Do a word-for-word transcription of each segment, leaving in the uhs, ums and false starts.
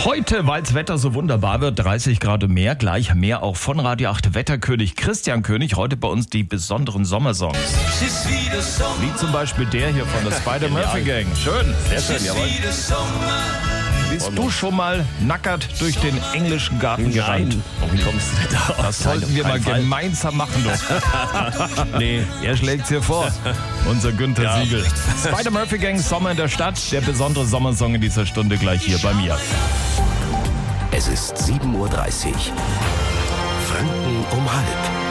Heute, weil das Wetter so wunderbar wird, dreißig Grad und mehr, gleich mehr auch von Radio acht Wetterkönig Christian König. Heute bei uns die besonderen Sommersongs. Wie zum Beispiel der hier von der Spider-Murphy-Gang. Schön, sehr schön, jawohl. Bist du schon mal nackert durch den englischen Garten gerannt? Oh, wie kommst du denn da? Das sollten wir mal Fall. gemeinsam machen. Nee, er schlägt's hier vor. Unser Günther ja. Siegel. Spider-Murphy-Gang, Sommer in der Stadt. Der besondere Sommersong in dieser Stunde gleich hier bei mir. Es ist sieben Uhr dreißig. Franken um halb.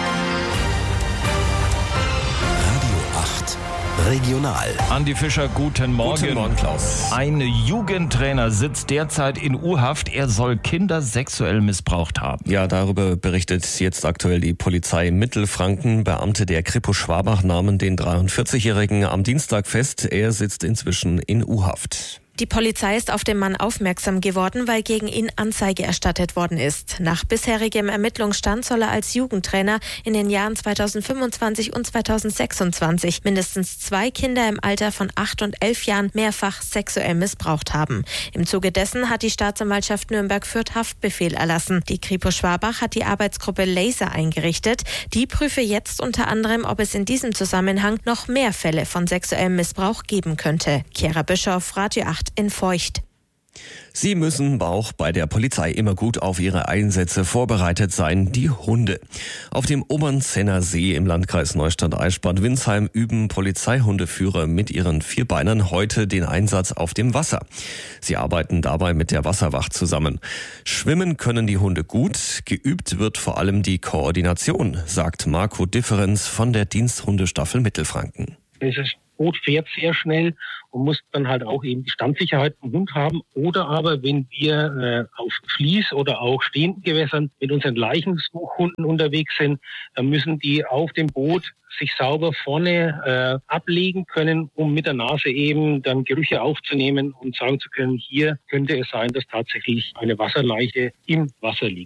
Radio acht Regional. Andi Fischer, guten Morgen. Guten Morgen, Klaus. Ein Jugendtrainer sitzt derzeit in U-Haft. Er soll Kinder sexuell missbraucht haben. Ja, darüber berichtet jetzt aktuell die Polizei Mittelfranken. Beamte der Kripo Schwabach nahmen den dreiundvierzigjährigen am Dienstag fest. Er sitzt inzwischen in U-Haft. Die Polizei ist auf den Mann aufmerksam geworden, weil gegen ihn Anzeige erstattet worden ist. Nach bisherigem Ermittlungsstand soll er als Jugendtrainer in den Jahren zweitausendfünfundzwanzig und zweitausendsechsundzwanzig mindestens zwei Kinder im Alter von acht und elf Jahren mehrfach sexuell missbraucht haben. Im Zuge dessen hat die Staatsanwaltschaft Nürnberg-Fürth Haftbefehl erlassen. Die Kripo Schwabach hat die Arbeitsgruppe Laser eingerichtet. Die prüfe jetzt unter anderem, ob es in diesem Zusammenhang noch mehr Fälle von sexuellem Missbrauch geben könnte. Chiara Bischoff, Radio acht in Feucht. Sie müssen auch bei der Polizei immer gut auf ihre Einsätze vorbereitet sein, die Hunde. Auf dem Obernzenner See im Landkreis Neustadt-Eichsbad-Windsheim üben Polizeihundeführer mit ihren Vierbeinern heute den Einsatz auf dem Wasser. Sie arbeiten dabei mit der Wasserwacht zusammen. Schwimmen können die Hunde gut, geübt wird vor allem die Koordination, sagt Marco Differenz von der Diensthundestaffel Mittelfranken. Das Boot fährt sehr schnell und muss dann halt auch eben die Standsicherheit vom Hund haben. Oder aber, wenn wir äh, auf Fließ oder auch stehenden Gewässern mit unseren Leichensuchhunden unterwegs sind, dann müssen die auf dem Boot sich sauber vorne äh, ablegen können, um mit der Nase eben dann Gerüche aufzunehmen und sagen zu können, hier könnte es sein, dass tatsächlich eine Wasserleiche im Wasser liegt.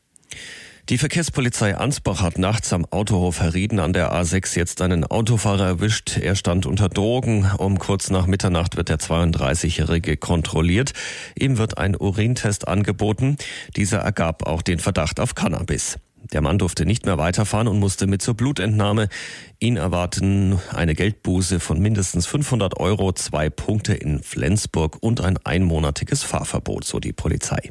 Die Verkehrspolizei Ansbach hat nachts am Autohof Herrieden an der A sechs jetzt einen Autofahrer erwischt. Er stand unter Drogen. Um kurz nach Mitternacht wird der zweiunddreißigjährige kontrolliert. Ihm wird ein Urintest angeboten. Dieser ergab auch den Verdacht auf Cannabis. Der Mann durfte nicht mehr weiterfahren und musste mit zur Blutentnahme. Ihn erwarten eine Geldbuße von mindestens fünfhundert Euro, zwei Punkte in Flensburg und ein einmonatiges Fahrverbot, so die Polizei.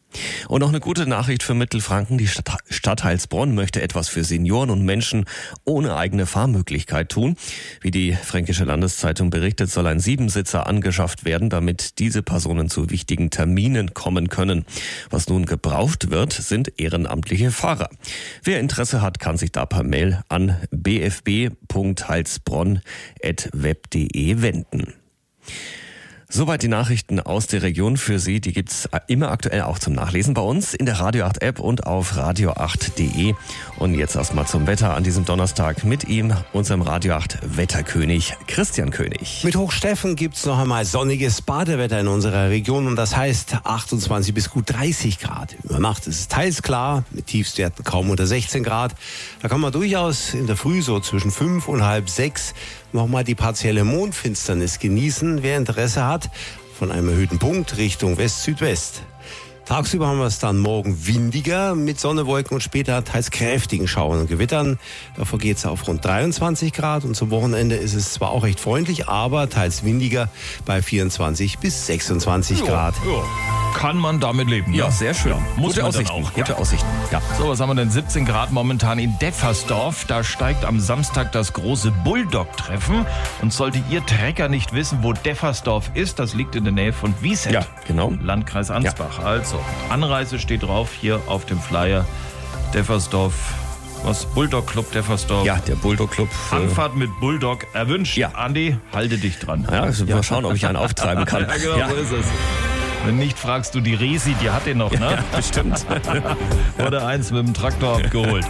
Und noch eine gute Nachricht für Mittelfranken. Die Stadt Heilsbronn möchte etwas für Senioren und Menschen ohne eigene Fahrmöglichkeit tun. Wie die Fränkische Landeszeitung berichtet, soll ein Siebensitzer angeschafft werden, damit diese Personen zu wichtigen Terminen kommen können. Was nun gebraucht wird, sind ehrenamtliche Fahrer. Wer Interesse hat, kann sich da per Mail an b f b punkt heilsbronn at web punkt de wenden. Soweit die Nachrichten aus der Region für Sie. Die gibt's immer aktuell auch zum Nachlesen bei uns in der Radio acht App und auf radio acht punkt de. Und jetzt erstmal zum Wetter an diesem Donnerstag mit ihm, unserem Radio acht Wetterkönig Christian König. Mit Hochsteffen gibt's noch einmal sonniges Badewetter in unserer Region und das heißt achtundzwanzig bis gut dreißig Grad. Über Nacht ist es teils klar, mit Tiefstwerten kaum unter sechzehn Grad. Da kann man durchaus in der Früh so zwischen fünf und halb sechs nochmal die partielle Mondfinsternis genießen, wer Interesse hat, von einem erhöhten Punkt Richtung West-Südwest. Tagsüber haben wir es dann morgen windiger mit Sonne, Wolken und später teils kräftigen Schauern und Gewittern. Davor geht es auf rund dreiundzwanzig Grad und zum Wochenende ist es zwar auch recht freundlich, aber teils windiger bei vierundzwanzig bis sechsundzwanzig Grad. Ja, ja. Kann man damit leben. Ja, ne? sehr schön. Ja, muss Gute man Aussichten. dann auch. Gute Ja. Aussichten. Ja. So, was haben wir denn? siebzehn Grad momentan in Deffersdorf. Da steigt am Samstag das große Bulldog-Treffen. Und sollte Ihr Trecker nicht wissen, wo Deffersdorf ist, das liegt in der Nähe von Wiesent. Ja, genau. Landkreis Ansbach. Ja. Also, Anreise steht drauf hier auf dem Flyer. Deffersdorf. Was? Bulldog Club Deffersdorf. Ja, der Bulldog Club. Anfahrt mit Bulldog erwünscht. Ja. Andi, halte dich dran. Ja, also ja. Mal schauen, ob ich einen auftreiben kann. Ja, genau, ja. so ist es. Wenn nicht, fragst du die Resi, die hat den noch, ne? Ja, bestimmt. Oder eins mit dem Traktor abgeholt.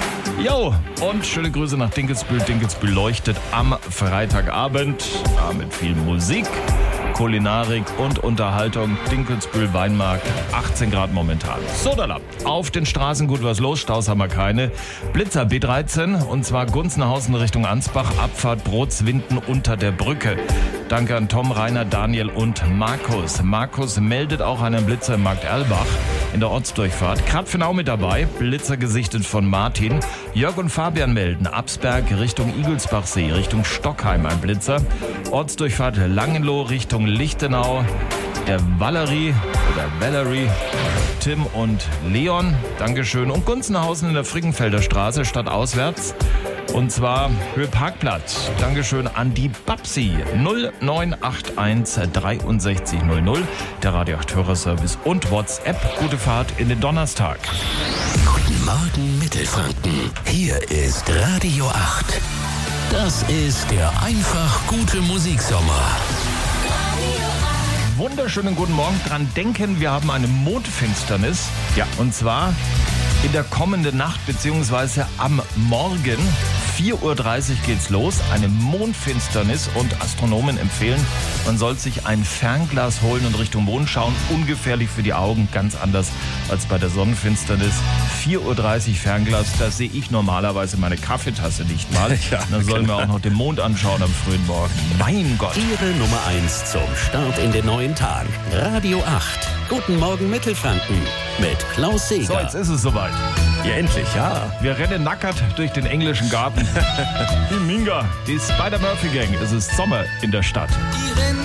Jo, und schöne Grüße nach Dinkelsbühl. Dinkelsbühl leuchtet am Freitagabend. Ja, mit viel Musik, Kulinarik und Unterhaltung. Dinkelsbühl Weinmarkt, achtzehn Grad momentan. Sodala, auf den Straßen gut was los, Staus haben wir keine. Blitzer B dreizehn und zwar Gunzenhausen Richtung Ansbach, Abfahrt Brotswinden unter der Brücke. Danke an Tom, Rainer, Daniel und Markus. Markus meldet auch einen Blitzer im Markt Erlbach in der Ortsdurchfahrt. Krapfenau mit dabei, Blitzer gesichtet von Martin. Jörg und Fabian melden, Absberg Richtung Igelsbachsee, Richtung Stockheim ein Blitzer. Ortsdurchfahrt Langenloh Richtung Lichtenau. Der Valerie oder Valerie, Tim und Leon, Dankeschön. Und Gunzenhausen in der Frickenfelder Straße, stadtauswärts. Und zwar Höhe Parkplatz. Dankeschön an die Babsi. null neun acht eins dreiundsechzig null null. Der Radio acht Hörerservice und WhatsApp. Gute Fahrt in den Donnerstag. Guten Morgen Mittelfranken. Hier ist Radio acht. Das ist der einfach gute Musiksommer. Wunderschönen guten Morgen. Dran denken, wir haben eine Mondfinsternis. Ja, und zwar in der kommenden Nacht beziehungsweise am Morgen. vier Uhr dreißig geht's los. Eine Mondfinsternis und Astronomen empfehlen, man soll sich ein Fernglas holen und Richtung Mond schauen. Ungefährlich für die Augen, ganz anders als bei der Sonnenfinsternis. vier Uhr dreißig Fernglas, da sehe ich normalerweise meine Kaffeetasse nicht mal. Ja, Dann sollen genau. wir auch noch den Mond anschauen am frühen Morgen. Mein Gott. Ihre Nummer eins zum Start in den neuen Tag. Radio acht. Guten Morgen Mittelfranken mit Klaus Seger. So, jetzt ist es soweit. Ja, endlich, ja. Wir rennen nackert durch den englischen Garten. Die Minga, die Spider-Murphy Gang. Es ist Sommer in der Stadt.